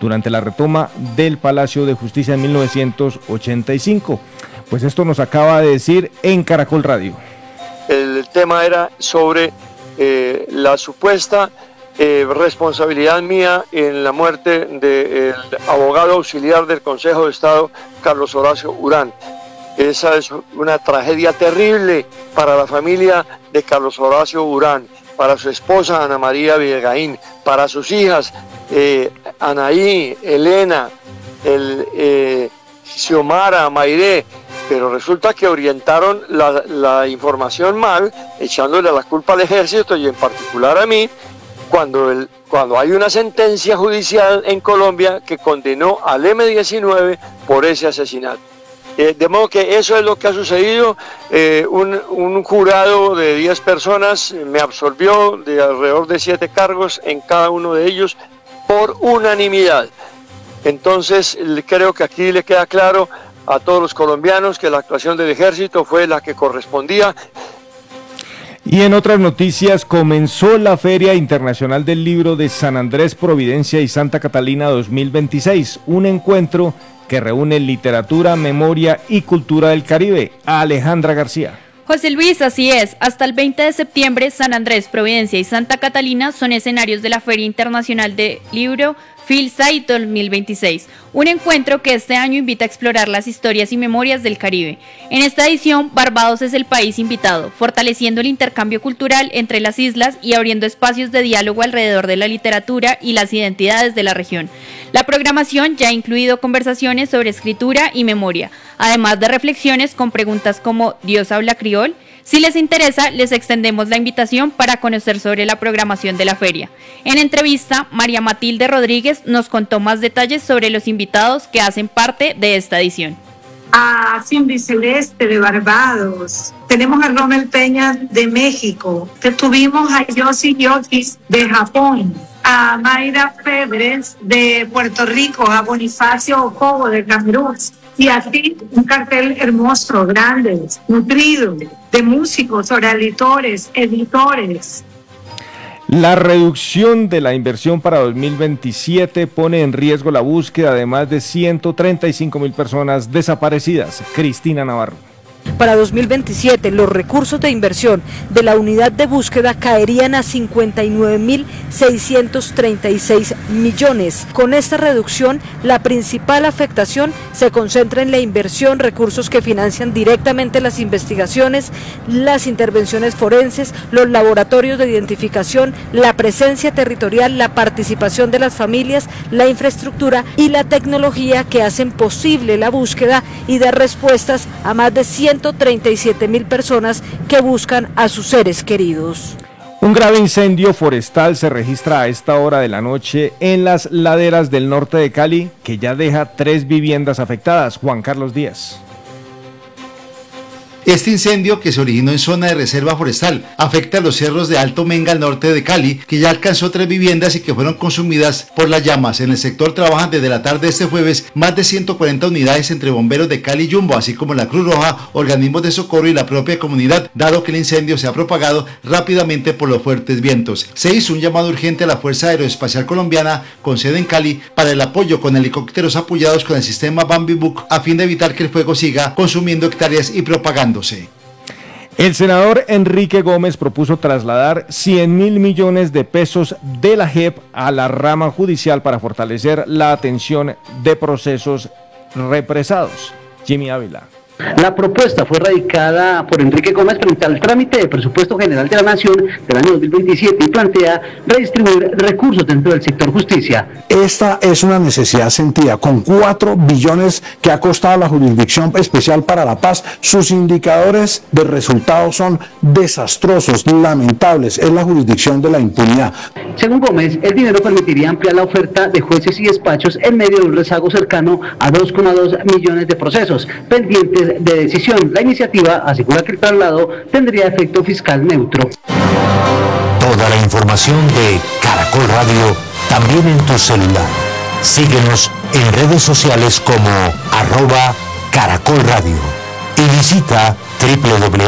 durante la retoma del Palacio de Justicia en 1985. Pues esto nos acaba de decir en Caracol Radio. El tema era sobre la supuesta responsabilidad mía en la muerte del abogado auxiliar del Consejo de Estado, Carlos Horacio Urán. Esa es una tragedia terrible para la familia de Carlos Horacio Urán, para su esposa Ana María Villegaín, para sus hijas Anaí, Elena, Xiomara, Mairé, pero resulta que orientaron la información mal, echándole la culpa al ejército y en particular a mí, cuando hay una sentencia judicial en Colombia que condenó al M-19 por ese asesinato. De modo que eso es lo que ha sucedido. Un jurado de 10 personas me absolvió de alrededor de 7 cargos en cada uno de ellos por unanimidad. Entonces creo que aquí le queda claro a todos los colombianos que la actuación del ejército fue la que correspondía. Y en otras noticias, comenzó la Feria Internacional del Libro de San Andrés, Providencia y Santa Catalina 2026, un encuentro que reúne literatura, memoria y cultura del Caribe. Alejandra García. José Luis, así es. Hasta el 20 de septiembre, San Andrés, Providencia y Santa Catalina son escenarios de la Feria Internacional del Libro Philsite 2026, un encuentro que este año invita a explorar las historias y memorias del Caribe. En esta edición, Barbados es el país invitado, fortaleciendo el intercambio cultural entre las islas y abriendo espacios de diálogo alrededor de la literatura y las identidades de la región. La programación ya ha incluido conversaciones sobre escritura y memoria, además de reflexiones con preguntas como ¿Dios habla criol? Si les interesa, les extendemos la invitación para conocer sobre la programación de la feria. En entrevista, María Matilde Rodríguez nos contó más detalles sobre los invitados que hacen parte de esta edición. A Cindy Celeste de Barbados, tenemos a Rommel Peña de México, tuvimos a Yossi Yokis de Japón, a Mayra Febres de Puerto Rico, a Bonifacio Ocobo de Camerún, y así un cartel hermoso, grande, nutrido, de músicos, oralitores, editores. La reducción de la inversión para 2027 pone en riesgo la búsqueda de más de 135.000 personas desaparecidas. Cristina Navarro. Para 2027, los recursos de inversión de la unidad de búsqueda caerían a 59.636 millones. Con esta reducción, la principal afectación se concentra en la inversión, recursos que financian directamente las investigaciones, las intervenciones forenses, los laboratorios de identificación, la presencia territorial, la participación de las familias, la infraestructura y la tecnología que hacen posible la búsqueda y dar respuestas a más de 137.000 personas que buscan a sus seres queridos. Un grave incendio forestal se registra a esta hora de la noche en las laderas del norte de Cali, que ya deja 3 viviendas afectadas. Juan Carlos Díaz. Este incendio, que se originó en zona de reserva forestal, afecta a los cerros de Alto Menga al norte de Cali, que ya alcanzó 3 viviendas y que fueron consumidas por las llamas. En el sector trabajan desde la tarde de este jueves más de 140 unidades entre bomberos de Cali y Jumbo, así como la Cruz Roja, organismos de socorro y la propia comunidad, dado que el incendio se ha propagado rápidamente por los fuertes vientos. Se hizo un llamado urgente a la Fuerza Aeroespacial Colombiana, con sede en Cali, para el apoyo con helicópteros apoyados con el sistema Bambi Book, a fin de evitar que el fuego siga consumiendo hectáreas y propagando. El senador Enrique Gómez propuso trasladar 100.000 millones de pesos de la JEP a la rama judicial para fortalecer la atención de procesos represados. Jimmy Ávila. La propuesta fue radicada por Enrique Gómez frente al trámite de presupuesto general de la Nación del año 2027 y plantea redistribuir recursos dentro del sector justicia. Esta es una necesidad sentida, con 4 billones que ha costado la Jurisdicción Especial para la Paz. Sus indicadores de resultados son desastrosos, lamentables. Es la jurisdicción de la impunidad. Según Gómez, el dinero permitiría ampliar la oferta de jueces y despachos en medio de un rezago cercano a 2,2 millones de procesos pendientes de decisión. La iniciativa asegura que el traslado tendría efecto fiscal neutro. Toda la información de Caracol Radio también en tu celular. Síguenos en redes sociales como @Caracol Radio y visita www